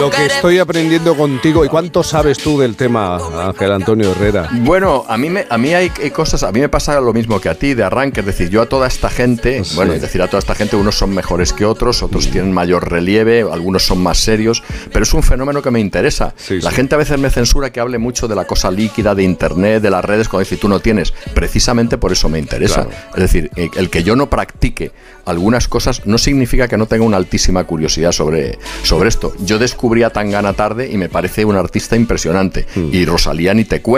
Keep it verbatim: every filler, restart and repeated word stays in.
Lo que estoy aprendiendo contigo, ¿y cuánto sabes tú del tema, Ángel Antonio Herrera? Bueno, a mí, me, a mí hay, hay cosas, a mí me pasa lo mismo que a ti de arranque, es decir, yo a toda esta gente, sí. bueno, es decir, a toda esta gente, unos son mejores que otros, otros mm. tienen mayor relieve, algunos son más serios, pero es un fenómeno que me interesa. Sí, la sí. gente a veces me censura que hable mucho de la cosa líquida, de internet, de las redes, cuando dice tú no tienes, precisamente por eso me interesa. Claro. Es decir, el que yo no practique algunas cosas no significa que no tenga una altísima curiosidad sobre, sobre esto. Yo descubrí a Tangana tarde y me parece un artista impresionante. Mm. Y Rosalía ni te cuento.